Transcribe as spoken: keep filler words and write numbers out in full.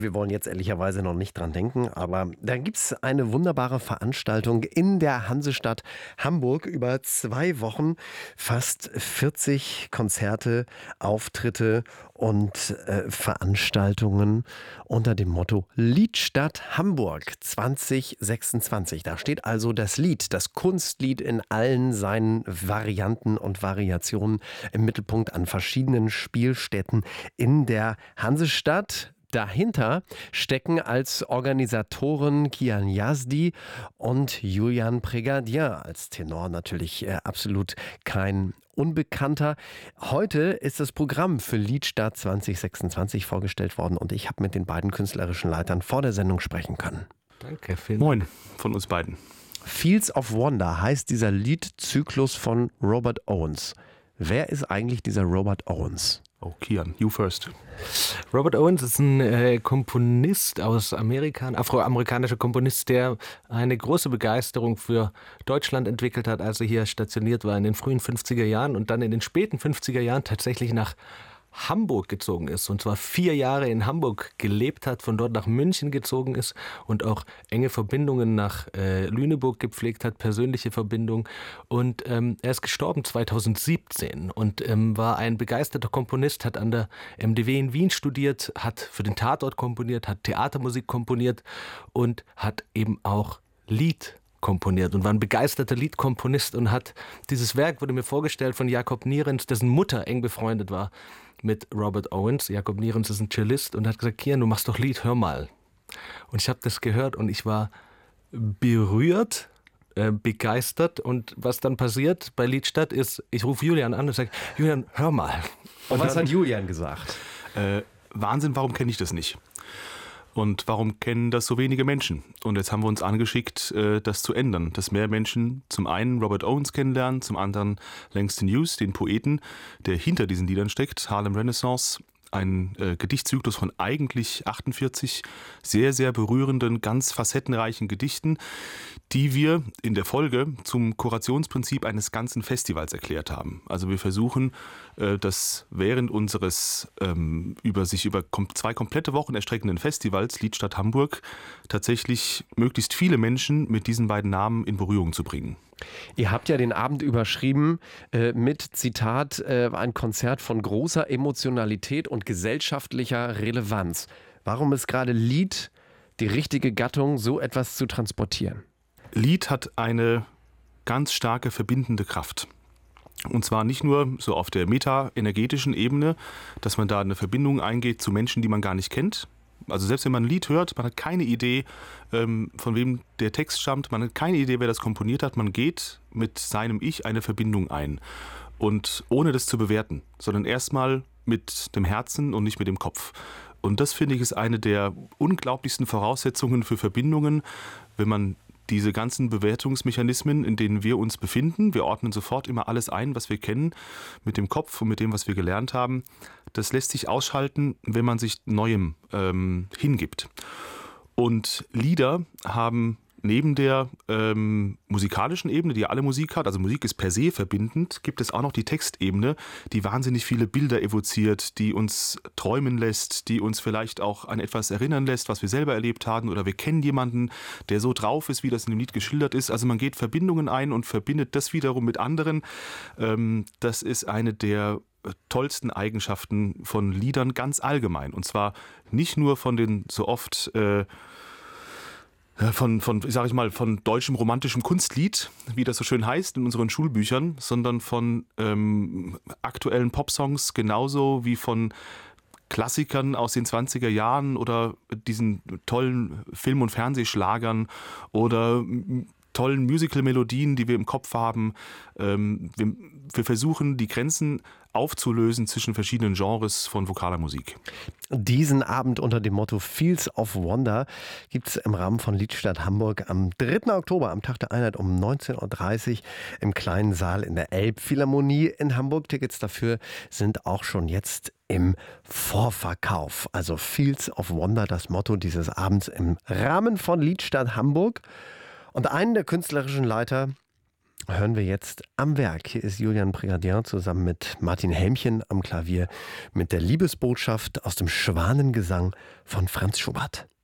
Wir wollen jetzt ehrlicherweise noch nicht dran denken, aber da gibt es eine wunderbare Veranstaltung in der Hansestadt Hamburg über zwei Wochen. Fast vierzig Konzerte, Auftritte und äh, Veranstaltungen unter dem Motto Liedstadt Hamburg zwanzig sechsundzwanzig. Da steht also das Lied, das Kunstlied in allen seinen Varianten und Variationen im Mittelpunkt an verschiedenen Spielstätten in der Hansestadt. Dahinter stecken als Organisatoren Kian Yazdi und Julian Prégardien, als Tenor natürlich äh, absolut kein Unbekannter. Heute ist das Programm für Liedstadt zwanzig sechsundzwanzig vorgestellt worden und ich habe mit den beiden künstlerischen Leitern vor der Sendung sprechen können. Danke, vielen Moin von uns beiden. Fields of Wonder heißt dieser Liedzyklus von Robert Owens. Wer ist eigentlich dieser Robert Owens? Oh, Kian, you first. Robert Owens ist ein äh, Komponist aus Amerika, ein afroamerikanischer Komponist, der eine große Begeisterung für Deutschland entwickelt hat, als er hier stationiert war in den frühen fünfziger Jahren und dann in den späten fünfziger Jahren tatsächlich nach Hamburg gezogen ist und zwar vier Jahre in Hamburg gelebt hat, von dort nach München gezogen ist und auch enge Verbindungen nach äh, Lüneburg gepflegt hat, persönliche Verbindungen. Und ähm, er ist gestorben zweitausendsiebzehn und ähm, war ein begeisterter Komponist, hat an der M D W in Wien studiert, hat für den Tatort komponiert, hat Theatermusik komponiert und hat eben auch Lied komponiert und war ein begeisterter Liedkomponist und hat dieses Werk, wurde mir vorgestellt von Jakob Nierens, dessen Mutter eng befreundet war mit Robert Owens. Jakob Nierens ist ein Cellist und hat gesagt, Kian, du machst doch Lied, hör mal. Und ich habe das gehört und ich war berührt, äh, begeistert und was dann passiert bei Liedstadt ist, ich rufe Julian an und sage, Julian, hör mal. Und was hat Julian gesagt? Äh, Wahnsinn, warum kenne ich das nicht? Und warum kennen das so wenige Menschen? Und jetzt haben wir uns angeschickt, das zu ändern, dass mehr Menschen zum einen Robert Owens kennenlernen, zum anderen Langston Hughes, den Poeten, der hinter diesen Liedern steckt, Harlem Renaissance, ein äh, Gedichtzyklus von eigentlich achtundvierzig sehr, sehr berührenden, ganz facettenreichen Gedichten, die wir in der Folge zum Kurationsprinzip eines ganzen Festivals erklärt haben. Also wir versuchen, äh, dass während unseres ähm, über sich über kom- zwei komplette Wochen erstreckenden Festivals Liedstadt Hamburg tatsächlich möglichst viele Menschen mit diesen beiden Namen in Berührung zu bringen. Ihr habt ja den Abend überschrieben äh, mit, Zitat, äh, ein Konzert von großer Emotionalität und gesellschaftlicher Relevanz. Warum ist gerade Lied die richtige Gattung, so etwas zu transportieren? Lied hat eine ganz starke verbindende Kraft. Und zwar nicht nur so auf der meta-energetischen Ebene, dass man da eine Verbindung eingeht zu Menschen, die man gar nicht kennt. Also selbst wenn man ein Lied hört, man hat keine Idee, ähm, von wem der Text stammt, man hat keine Idee, wer das komponiert hat. Man geht mit seinem Ich eine Verbindung ein. Und ohne das zu bewerten, sondern erstmal mit dem Herzen und nicht mit dem Kopf. Und das, finde ich, ist eine der unglaublichsten Voraussetzungen für Verbindungen, wenn man diese ganzen Bewertungsmechanismen, in denen wir uns befinden, wir ordnen sofort immer alles ein, was wir kennen, mit dem Kopf und mit dem, was wir gelernt haben. Das lässt sich ausschalten, wenn man sich Neuem ähm, hingibt. Und Lieder haben neben der ähm, musikalischen Ebene, die ja alle Musik hat, also Musik ist per se verbindend, gibt es auch noch die Textebene, die wahnsinnig viele Bilder evoziert, die uns träumen lässt, die uns vielleicht auch an etwas erinnern lässt, was wir selber erlebt haben oder wir kennen jemanden, der so drauf ist, wie das in dem Lied geschildert ist. Also man geht Verbindungen ein und verbindet das wiederum mit anderen. Ähm, das ist eine der tollsten Eigenschaften von Liedern ganz allgemein. Und zwar nicht nur von den so oft äh, von, von sag ich mal, von deutschem romantischem Kunstlied, wie das so schön heißt in unseren Schulbüchern, sondern von ähm, aktuellen Popsongs genauso wie von Klassikern aus den zwanziger Jahren oder diesen tollen Film- und Fernsehschlagern oder tollen Musical-Melodien, die wir im Kopf haben. Ähm, wir, wir versuchen, die Grenzen aufzulösen zwischen verschiedenen Genres von vokaler Musik. Diesen Abend unter dem Motto Fields of Wonder gibt es im Rahmen von Liedstadt Hamburg am dritten Oktober, am Tag der Einheit um neunzehn Uhr dreißig im kleinen Saal in der Elbphilharmonie in Hamburg. Tickets dafür sind auch schon jetzt im Vorverkauf. Also Fields of Wonder, das Motto dieses Abends im Rahmen von Liedstadt Hamburg. Und einen der künstlerischen Leiter hören wir jetzt am Werk. Hier ist Julian Brigadier zusammen mit Martin Helmchen am Klavier mit der Liebesbotschaft aus dem Schwanengesang von Franz Schubert.